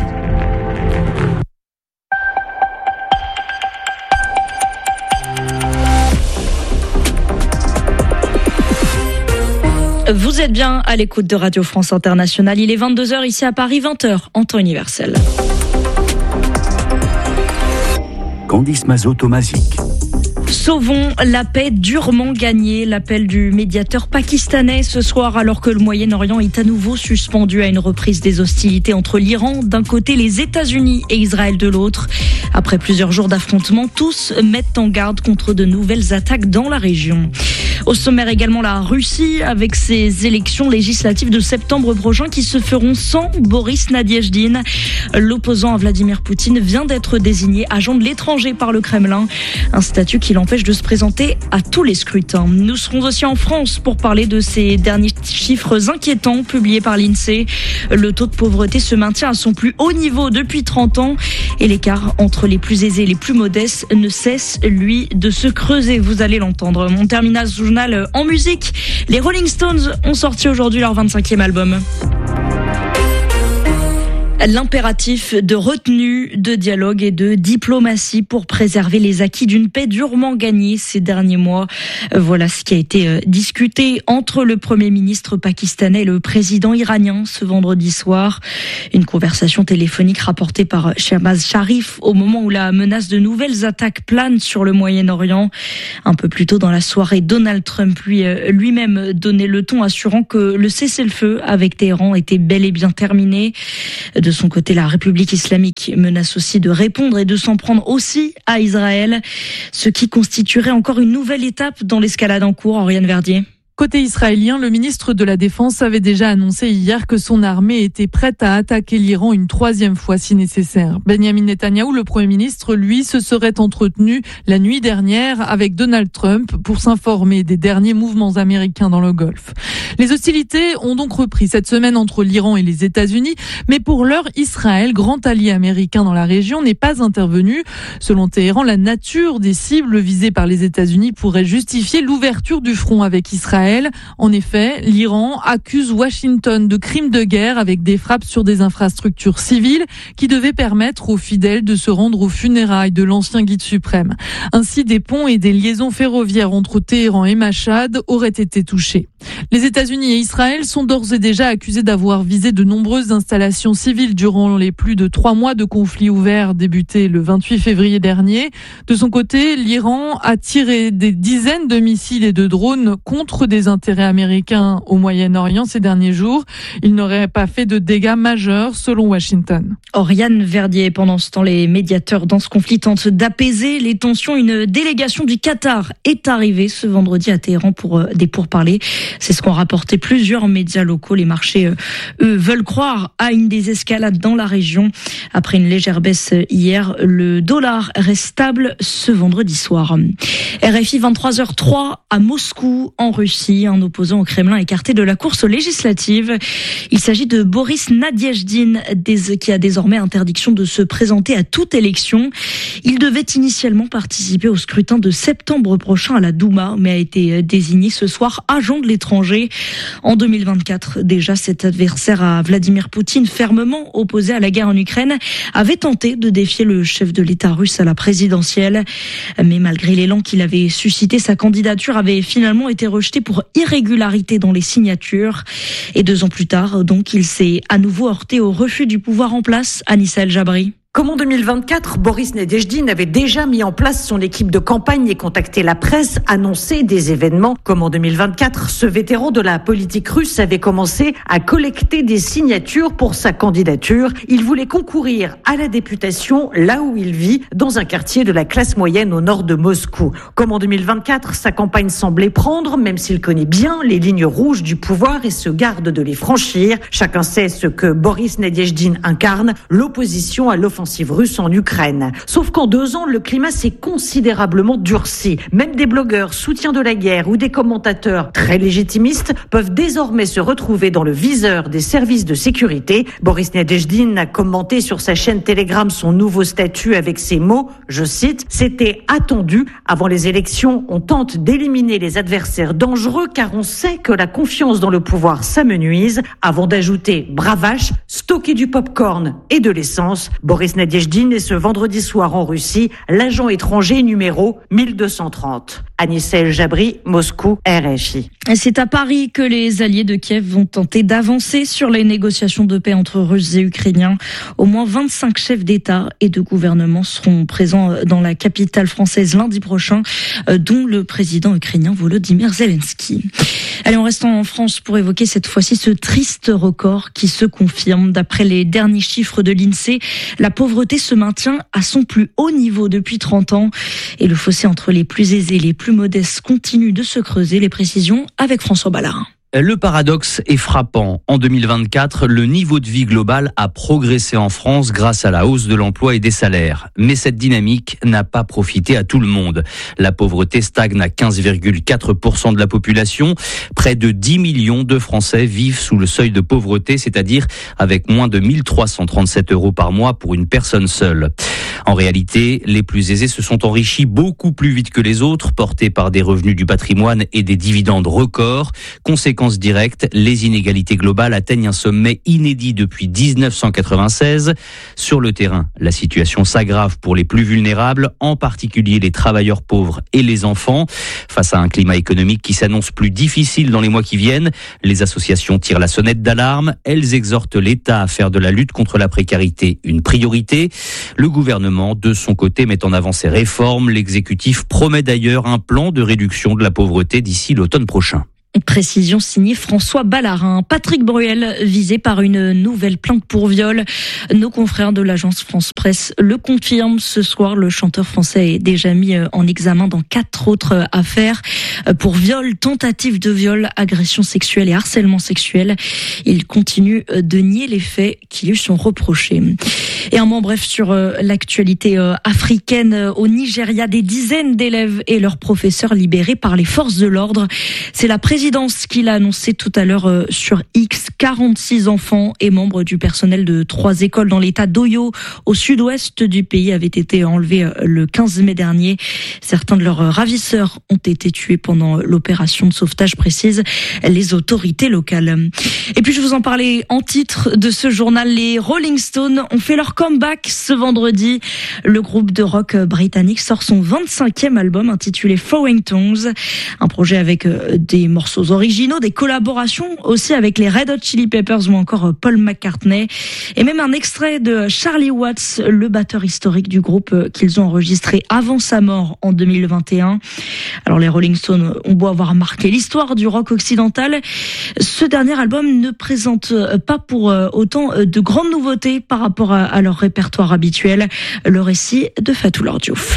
Vous êtes êtes bien à l'écoute de Radio France Internationale. Il est vingt-deux heures ici à Paris, vingt heures en temps universel. Candice Mazot-Tomazic. Sauvons la paix durement gagnée, l'appel du médiateur pakistanais ce soir alors que le Moyen-Orient est à nouveau suspendu à une reprise des hostilités entre l'Iran d'un côté, les États-Unis et Israël de l'autre. Après plusieurs jours d'affrontements, tous mettent en garde contre de nouvelles attaques dans la région. Au sommaire également la Russie avec ses élections législatives de septembre prochain qui se feront sans Boris Nadiejdine. L'opposant à Vladimir Poutine vient d'être désigné agent de l'étranger par le Kremlin, un statut qui l'empêche de se présenter à tous les scrutins. Nous serons aussi en France pour parler de ces derniers chiffres inquiétants publiés par l'INSEE. Le taux de pauvreté se maintient à son plus haut niveau depuis trente ans et l'écart entre les plus aisés et les plus modestes ne cesse, lui, de se creuser. Vous allez l'entendre. On termine ce journal en musique. Les Rolling Stones ont sorti aujourd'hui leur vingt-cinquième album. L'impératif de retenue, de dialogue et de diplomatie pour préserver les acquis d'une paix durement gagnée ces derniers mois. Voilà ce qui a été discuté entre le Premier ministre pakistanais et le président iranien ce vendredi soir. Une conversation téléphonique rapportée par Shahbaz Sharif au moment où la menace de nouvelles attaques plane sur le Moyen-Orient. Un peu plus tôt dans la soirée, Donald Trump lui, lui-même donnait le ton, assurant que le cessez-le-feu avec Téhéran était bel et bien terminé. De son côté, la République islamique menace aussi de répondre et de s'en prendre aussi à Israël, ce qui constituerait encore une nouvelle étape dans l'escalade en cours. Oriane Verdier. Côté israélien, le ministre de la Défense avait déjà annoncé hier que son armée était prête à attaquer l'Iran une troisième fois si nécessaire. Benjamin Netanyahou, le Premier ministre, lui, se serait entretenu la nuit dernière avec Donald Trump pour s'informer des derniers mouvements américains dans le Golfe. Les hostilités ont donc repris cette semaine entre l'Iran et les États-Unis, mais pour l'heure, Israël, grand allié américain dans la région, n'est pas intervenu. Selon Téhéran, la nature des cibles visées par les États-Unis pourrait justifier l'ouverture du front avec Israël. En effet, l'Iran accuse Washington de crimes de guerre avec des frappes sur des infrastructures civiles qui devaient permettre aux fidèles de se rendre aux funérailles de l'ancien guide suprême. Ainsi, des ponts et des liaisons ferroviaires entre Téhéran et Machhad auraient été touchés. Les États-Unis et Israël sont d'ores et déjà accusés d'avoir visé de nombreuses installations civiles durant les plus de trois mois de conflit ouvert débuté le vingt-huit février dernier. De son côté, l'Iran a tiré des dizaines de missiles et de drones contre des intérêts américains au Moyen-Orient ces derniers jours. Il n'aurait pas fait de dégâts majeurs selon Washington. Oriane Verdier, pendant ce temps, les médiateurs dans ce conflit tentent d'apaiser les tensions. Une délégation du Qatar est arrivée ce vendredi à Téhéran pour des pourparlers. C'est ce qu'ont rapporté plusieurs médias locaux. Les marchés, eux, veulent croire à une désescalade dans la région. Après une légère baisse hier, le dollar reste stable ce vendredi soir. R F I vingt-trois heures trois à Moscou, en Russie. Un opposant au Kremlin écarté de la course législative. Il s'agit de Boris Nadiejdine, qui a désormais interdiction de se présenter à toute élection. Il devait initialement participer au scrutin de septembre prochain à la Douma, mais a été désigné ce soir agent de l'étranger. En deux mille vingt-quatre, déjà, cet adversaire à Vladimir Poutine, fermement opposé à la guerre en Ukraine, avait tenté de défier le chef de l'État russe à la présidentielle. Mais malgré l'élan qu'il avait suscité, sa candidature avait finalement été rejetée pour irrégularité dans les signatures. Et deux ans plus tard, donc, il s'est à nouveau heurté au refus du pouvoir en place. Anissa El Jabri. Comme en deux mille vingt-quatre, Boris Nadiejdine avait déjà mis en place son équipe de campagne et contacté la presse, annoncé des événements. Comme en deux mille vingt-quatre, ce vétéran de la politique russe avait commencé à collecter des signatures pour sa candidature. Il voulait concourir à la députation là où il vit, dans un quartier de la classe moyenne au nord de Moscou. Comme en deux mille vingt-quatre, sa campagne semblait prendre, même s'il connaît bien les lignes rouges du pouvoir et se garde de les franchir. Chacun sait ce que Boris Nadiejdine incarne, l'opposition à l'offensive russe en Ukraine. Sauf qu'en deux ans, le climat s'est considérablement durci. Même des blogueurs soutiens de la guerre ou des commentateurs très légitimistes peuvent désormais se retrouver dans le viseur des services de sécurité. Boris Nadiejdine a commenté sur sa chaîne Telegram son nouveau statut avec ces mots, je cite, « C'était attendu. Avant les élections, on tente d'éliminer les adversaires dangereux car on sait que la confiance dans le pouvoir s'amenuise. » Avant d'ajouter « bravache, stocker du pop-corn et de l'essence », Boris Boris Nadezhdin est ce vendredi soir en Russie, l'agent étranger numéro mille deux cent trente. Anissa El Jabri, Moscou, R F I. C'est à Paris que les alliés de Kiev vont tenter d'avancer sur les négociations de paix entre Russes et Ukrainiens. Au moins vingt-cinq chefs d'État et de gouvernement seront présents dans la capitale française lundi prochain, dont le président ukrainien Volodymyr Zelensky. Allez, on reste en France pour évoquer cette fois-ci ce triste record qui se confirme. D'après les derniers chiffres de l'INSEE, la pauvreté se maintient à son plus haut niveau depuis trente ans. Et le fossé entre les plus aisés et les plus modestes continue de se creuser. Les précisions avec François Ballarin. Le paradoxe est frappant. En deux mille vingt-quatre, le niveau de vie global a progressé en France grâce à la hausse de l'emploi et des salaires. Mais cette dynamique n'a pas profité à tout le monde. La pauvreté stagne à quinze virgule quatre pour cent de la population. Près de dix millions de Français vivent sous le seuil de pauvreté, c'est-à-dire avec moins de mille trois cent trente-sept euros par mois pour une personne seule. En réalité, les plus aisés se sont enrichis beaucoup plus vite que les autres, portés par des revenus du patrimoine et des dividendes records. Conséquence directe, les inégalités globales atteignent un sommet inédit depuis dix-neuf cent quatre-vingt-seize. Sur le terrain, la situation s'aggrave pour les plus vulnérables, en particulier les travailleurs pauvres et les enfants. Face à un climat économique qui s'annonce plus difficile dans les mois qui viennent, les associations tirent la sonnette d'alarme. Elles exhortent l'État à faire de la lutte contre la précarité une priorité. Le gouvernement, de son côté, met en avant ses réformes. L'exécutif promet d'ailleurs un plan de réduction de la pauvreté d'ici l'automne prochain. Précision signée François Ballarin. Patrick Bruel, visé par une nouvelle plainte pour viol. Nos confrères de l'agence France Presse le confirment. Ce soir, le chanteur français est déjà mis en examen dans quatre autres affaires pour viol, tentative de viol, agression sexuelle et harcèlement sexuel. Il continue de nier les faits qui lui sont reprochés. Et un mot bref sur l'actualité africaine. Au Nigeria, des dizaines d'élèves et leurs professeurs libérés par les forces de l'ordre. C'est la présidence qui l'a annoncé tout à l'heure sur X. quarante-six enfants et membres du personnel de trois écoles dans l'état d'Oyo, au sud-ouest du pays, avaient été enlevés le quinze mai dernier. Certains de leurs ravisseurs ont été tués pendant l'opération de sauvetage, précise les autorités locales. Et puis je vous en parlais en titre de ce journal, les Rolling Stones ont fait leur comeback ce vendredi. Le groupe de rock britannique sort son vingt-cinquième album intitulé Throwing Tongues, un projet avec des morceaux originaux, des collaborations aussi avec les Red Hot Chili Peppers ou encore Paul McCartney, et même un extrait de Charlie Watts, le batteur historique du groupe qu'ils ont enregistré avant sa mort en deux mille vingt et un. Alors les Rolling Stones ont beau avoir marqué l'histoire du rock occidental, ce dernier album ne présente pas pour autant de grandes nouveautés par rapport à leur répertoire habituel. Le récit de Fatou Lordiouf.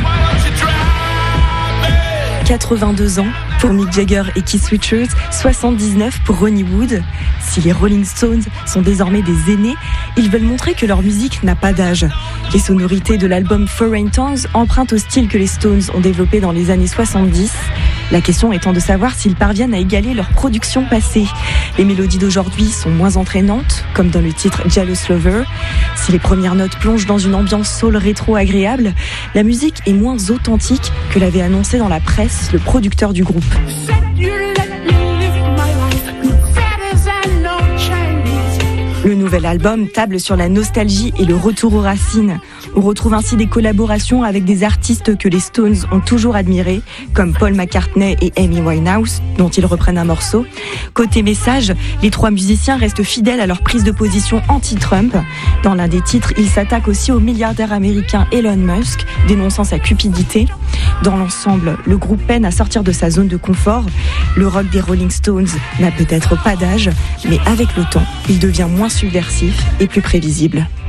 quatre-vingt-deux ans pour Mick Jagger et Keith Richards, soixante-dix-neuf pour Ronnie Wood. Si les Rolling Stones sont désormais des aînés, ils veulent montrer que leur musique n'a pas d'âge. Les sonorités de l'album Foreign Tongues empruntent au style que les Stones ont développé dans les années soixante-dix. La question étant de savoir s'ils parviennent à égaler leur production passée. Les mélodies d'aujourd'hui sont moins entraînantes, comme dans le titre Jealous Lover. Si les premières notes plongent dans une ambiance soul rétro agréable, la musique est moins authentique que l'avait annoncé dans la presse le producteur du groupe. Le nouvel album table sur la nostalgie et le retour aux racines. On retrouve ainsi des collaborations avec des artistes que les Stones ont toujours admirés, comme Paul McCartney et Amy Winehouse, dont ils reprennent un morceau. Côté message, les trois musiciens restent fidèles à leur prise de position anti-Trump. Dans l'un des titres, ils s'attaquent aussi au milliardaire américain Elon Musk, dénonçant sa cupidité. Dans l'ensemble, le groupe peine à sortir de sa zone de confort. Le rock des Rolling Stones n'a peut-être pas d'âge, mais avec le temps, il devient moins subversif et plus prévisible.